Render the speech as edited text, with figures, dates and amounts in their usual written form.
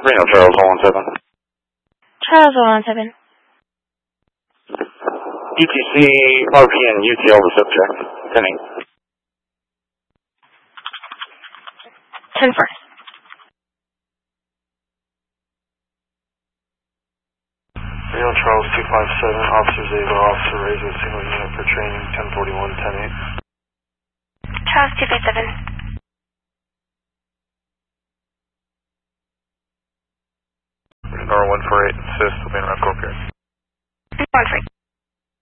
Reno Charles 117. Charles 117. DTC, RPN, UTL receptor, 10-8. 10 first. Reno Charles 257, Officer Zabo, Officer Razor, single unit for training, 1041, 10-8. Charles 257. Nora 148, assist, will be in Rock Corp here. 148.